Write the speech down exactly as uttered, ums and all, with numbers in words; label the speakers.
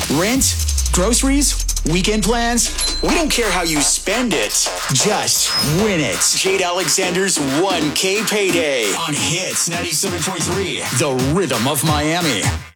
Speaker 1: Rent? Groceries? Weekend plans? We don't care how you spend it. Just win it. Jade Alexander's one K Payday on Hits ninety-seven point three, the rhythm of Miami.